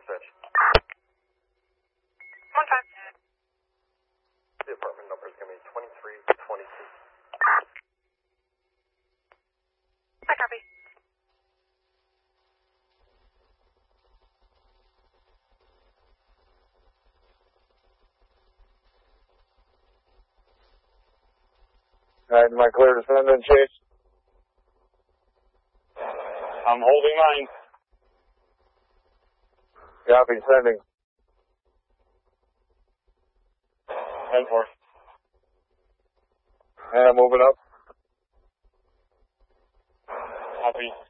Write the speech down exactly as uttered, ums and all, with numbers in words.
search. One five. The apartment number is going to be twenty-three twenty-two. I copy. Alright, am I clear to send in, Chase? I'm holding line. Copy, sending. ten four. Yeah, moving up. Copy.